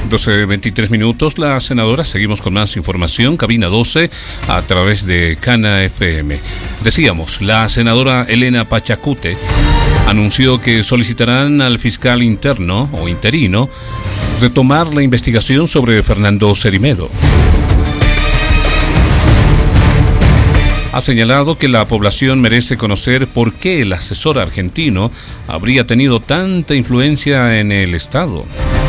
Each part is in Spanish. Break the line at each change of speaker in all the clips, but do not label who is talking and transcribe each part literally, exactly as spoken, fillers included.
doce veintitrés minutos, la senadora, seguimos con más información, cabina doce, a través de Cana F M. Decíamos, la senadora Elena Pachacute anunció que solicitarán al fiscal interno o interino retomar la investigación sobre Fernando Cerimedo. Ha señalado que la población merece conocer por qué el asesor argentino habría tenido tanta influencia en el Estado.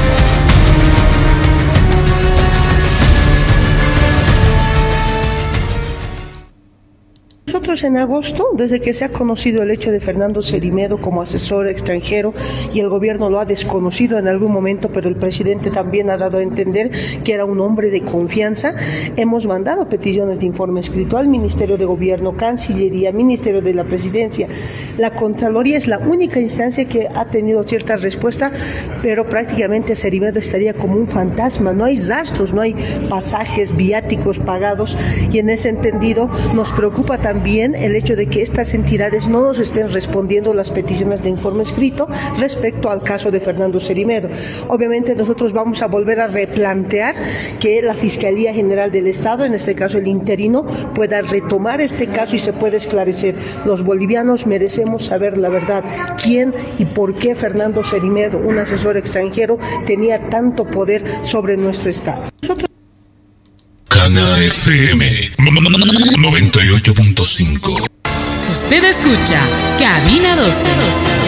Nosotros en agosto, desde que se ha conocido el hecho de Fernando Cerimedo como asesor extranjero, y el gobierno lo ha desconocido en algún momento, pero el presidente también ha dado a entender que era un hombre de confianza, hemos mandado peticiones de informe escrito al Ministerio de Gobierno, Cancillería, Ministerio de la Presidencia. La Contraloría es la única instancia que ha tenido cierta respuesta, pero prácticamente Cerimedo estaría como un fantasma, no hay rastros, no hay pasajes viáticos pagados, y en ese entendido nos preocupa también También el hecho de que estas entidades no nos estén respondiendo las peticiones de informe escrito respecto al caso de Fernando Cerimedo. Obviamente nosotros vamos a volver a replantear que la Fiscalía General del Estado, en este caso el interino, pueda retomar este caso y se pueda esclarecer. Los bolivianos merecemos saber la verdad, quién y por qué Fernando Cerimedo, un asesor extranjero, tenía tanto poder sobre nuestro Estado. Nosotros
Cana F M noventa y ocho punto cinco.
Usted escucha Cabina doce.